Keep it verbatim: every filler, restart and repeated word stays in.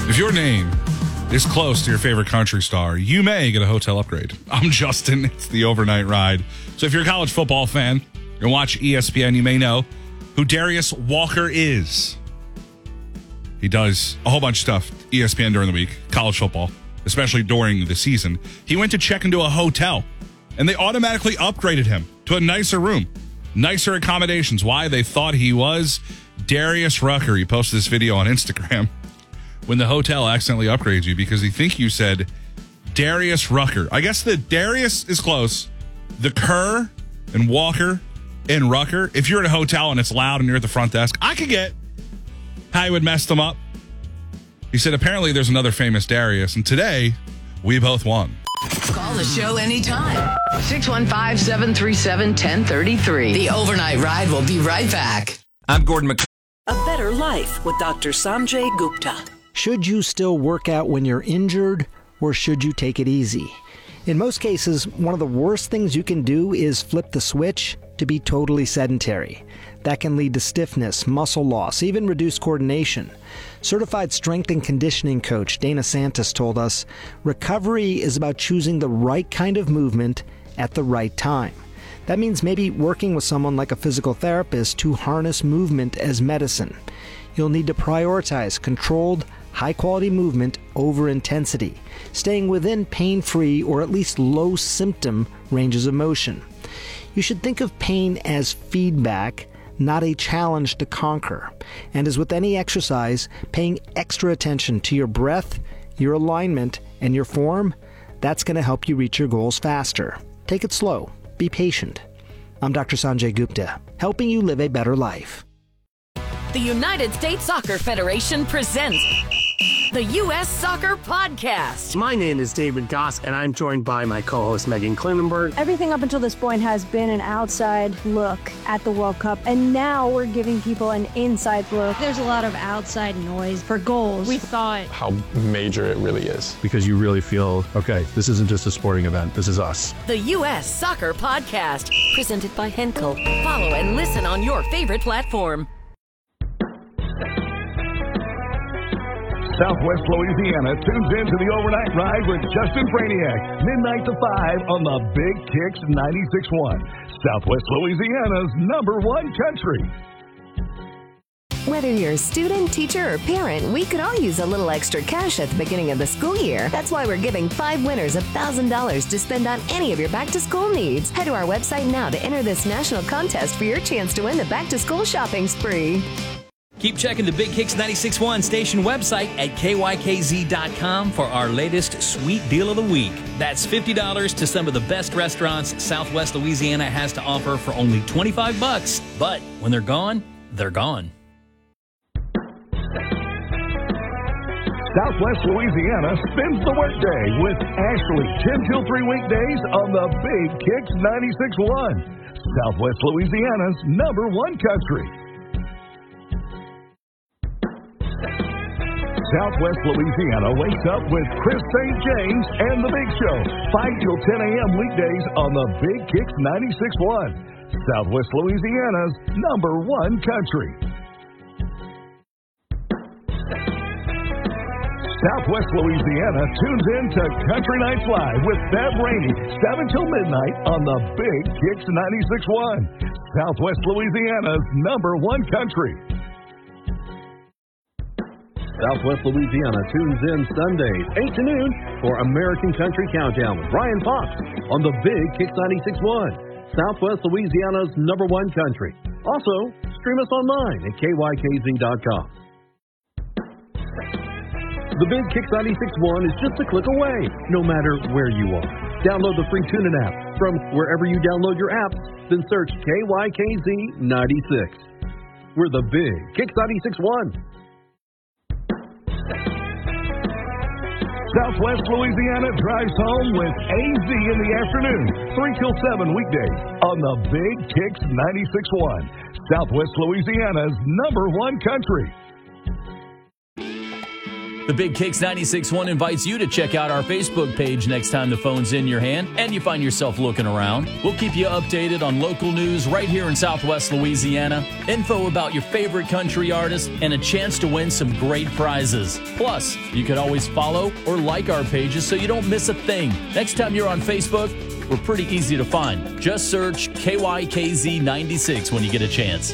If your name is close to your favorite country star, you may get a hotel upgrade. I'm Justin. It's the Overnight Ride. So if you're a college football fan and watch E S P N, you may know who Darius Walker is. He does a whole bunch of stuff, E S P N during the week, college football, especially during the season. He went to check into a hotel, and they automatically upgraded him to a nicer room, nicer accommodations. Why? They thought he was Darius Rucker. He posted this video on Instagram. When the hotel accidentally upgrades you because they think you said Darius Rucker. I guess the Darius is close. The Kerr and Walker and Rucker. If you're at a hotel and it's loud and you're at the front desk, I could get how you would mess them up. He said apparently there's another famous Darius, and today we both won. Call the show anytime. six one five, seven three seven, one zero three three. The Overnight Ride will be right back. I'm Gordon McCall. A Better Life with Doctor Sanjay Gupta. Should you still work out when you're injured, or should you take it easy? In most cases, one of the worst things you can do is flip the switch to be totally sedentary. That can lead to stiffness, muscle loss, even reduced coordination. Certified strength and conditioning coach Dana Santos told us, recovery is about choosing the right kind of movement at the right time. That means maybe working with someone like a physical therapist to harness movement as medicine. You'll need to prioritize controlled, high-quality movement over intensity, staying within pain-free or at least low-symptom ranges of motion. You should think of pain as feedback, not a challenge to conquer. And as with any exercise, paying extra attention to your breath, your alignment, and your form, that's going to help you reach your goals faster. Take it slow. Be patient. I'm Doctor Sanjay Gupta, helping you live a better life. The United States Soccer Federation presents the U S Soccer Podcast. My name is David Goss, and I'm joined by my co-host Megan Klinenberg. Everything up until this point has been an outside look at the World Cup, and now we're giving people an inside look. There's a lot of outside noise for goals. We thought how major it really is. Because you really feel, okay, this isn't just a sporting event, this is us. The U S Soccer Podcast, presented by Henkel. Follow and listen on your favorite platform. Southwest Louisiana tunes into the Overnight Ride with Justin Braniak, midnight to five on the Big Kicks ninety-six point one. Southwest Louisiana's number one country. Whether you're a student, teacher, or parent, we could all use a little extra cash at the beginning of the school year. That's why we're giving five winners one thousand dollars to spend on any of your back-to-school needs. Head to our website now to enter this national contest for your chance to win the back-to-school shopping spree. Keep checking the Big Kicks ninety-six point one station website at K Y K Z dot com for our latest sweet deal of the week. That's fifty dollars to some of the best restaurants Southwest Louisiana has to offer for only twenty-five bucks. But when they're gone, they're gone. Southwest Louisiana spends the workday with Ashley, ten till three weekdays on the Big Kicks ninety-six point one. Southwest Louisiana's number one country. Southwest Louisiana wakes up with Chris Saint James and The Big Show, five till ten a.m. weekdays on the Big Kicks ninety-six point one. Southwest Louisiana's number one country. Southwest Louisiana tunes in to Country Nights Live with Bev Rainey, seven till midnight on the Big Kicks ninety-six point one. Southwest Louisiana's number one country. Southwest Louisiana tunes in Sundays, eight to noon, for American Country Countdown with Brian Fox on the Big Kicks ninety-six point one. Southwest Louisiana's number one country. Also, stream us online at K Y K Z dot com. The Big Kicks ninety-six point one is just a click away, no matter where you are. Download the free TuneIn app from wherever you download your apps, then search K Y K Z ninety-six. We're the Big Kicks ninety-six point one. Southwest Louisiana drives home with A Z in the afternoon, three till seven weekdays on the Big Kicks ninety-six point one. Southwest Louisiana's number one country. The Big Kicks ninety-six point one invites you to check out our Facebook page next time the phone's in your hand and you find yourself looking around. We'll keep you updated on local news right here in Southwest Louisiana, info about your favorite country artists, and a chance to win some great prizes. Plus, you can always follow or like our pages so you don't miss a thing. Next time you're on Facebook, we're pretty easy to find. Just search K Y K Z ninety-six when you get a chance.